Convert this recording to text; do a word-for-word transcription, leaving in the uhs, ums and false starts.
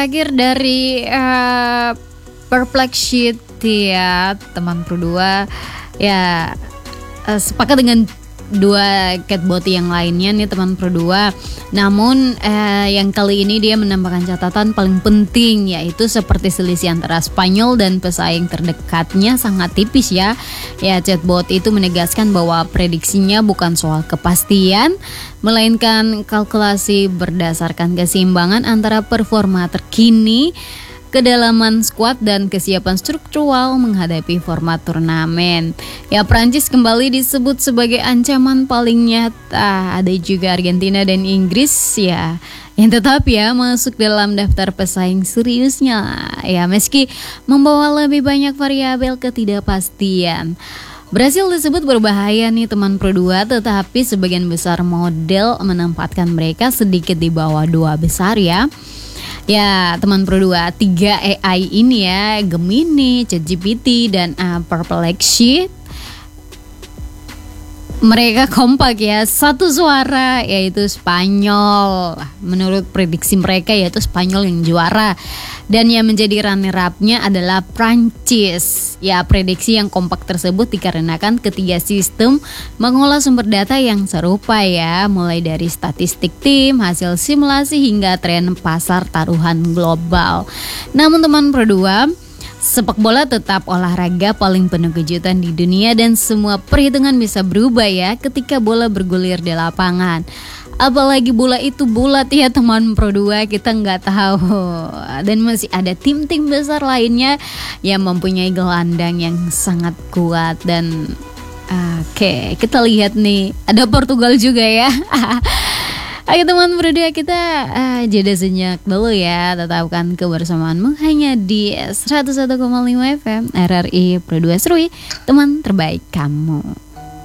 Akhir dari uh, Perplex Sheet ya teman Pro dua ya, uh, sepakat dengan dua catbot yang lainnya nih teman Pro dua. Namun eh, yang kali ini dia menambahkan catatan paling penting, yaitu seperti selisih antara Spanyol dan pesaing terdekatnya sangat tipis ya. Ya, chatbot itu menegaskan bahwa prediksinya bukan soal kepastian, melainkan kalkulasi berdasarkan keseimbangan antara performa terkini, kedalaman skuad dan kesiapan struktural menghadapi format turnamen. Ya, Prancis kembali disebut sebagai ancaman paling nyata. Ada juga Argentina dan Inggris ya yang tetap ya masuk dalam daftar pesaing seriusnya. Ya, meski membawa lebih banyak variabel ketidakpastian. Brasil disebut berbahaya nih teman Pro dua, tetapi sebagian besar model menempatkan mereka sedikit di bawah dua besar ya. Ya teman Pro dua, tiga A I ini ya, Gemini, ChatGPT dan uh, Perplex Sheet, mereka kompak ya, satu suara yaitu Spanyol. Menurut prediksi mereka yaitu Spanyol yang juara. Dan yang menjadi runner-up-nya adalah Prancis. Ya, prediksi yang kompak tersebut dikarenakan ketiga sistem mengolah sumber data yang serupa ya, mulai dari statistik tim, hasil simulasi hingga tren pasar taruhan global. Namun teman Pro dua, sepak bola tetap olahraga paling penuh kejutan di dunia dan semua perhitungan bisa berubah ya ketika bola bergulir di lapangan. Apalagi bola itu bulat ya teman Pro dua, kita nggak tahu. Dan masih ada tim-tim besar lainnya yang mempunyai gelandang yang sangat kuat. Dan oke, okay, kita lihat nih, ada Portugal juga ya. Oke teman Pro dua, kita uh, jeda senyap dulu ya. Tetapkan kebersamaanmu hanya di seratus satu koma lima F M R R I Pro dua Serui, teman terbaik kamu.